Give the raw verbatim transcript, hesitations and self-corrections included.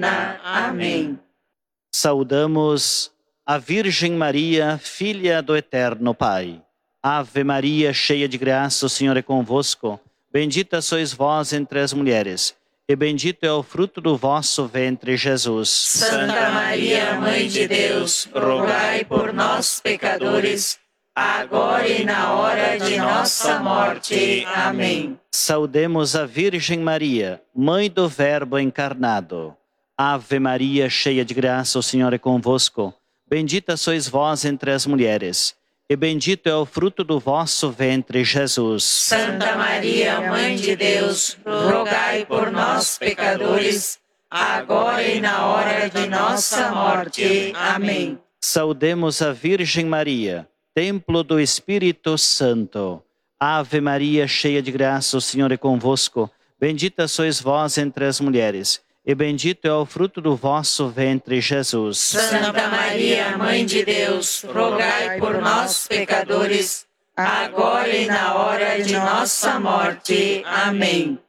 eterna. Amém. Saudamos a Virgem Maria, filha do Eterno Pai. Ave Maria, cheia de graça, o Senhor é convosco. Bendita sois vós entre as mulheres, e bendito é o fruto do vosso ventre, Jesus. Santa Maria, Mãe de Deus, rogai por nós, pecadores, agora e na hora de nossa morte. Amém. Saudemos a Virgem Maria, Mãe do Verbo encarnado. Ave Maria, cheia de graça, o Senhor é convosco. Bendita sois vós entre as mulheres, e bendito é o fruto do vosso ventre, Jesus. Santa Maria, Mãe de Deus, rogai por nós, pecadores, agora e na hora de nossa morte. Amém. Saudemos a Virgem Maria, Templo do Espírito Santo. Ave Maria, cheia de graça, o Senhor é convosco. Bendita sois vós entre as mulheres, e bendito é o fruto do vosso ventre, Jesus. Santa Maria, Mãe de Deus, rogai por nós, pecadores, agora e na hora de nossa morte. Amém.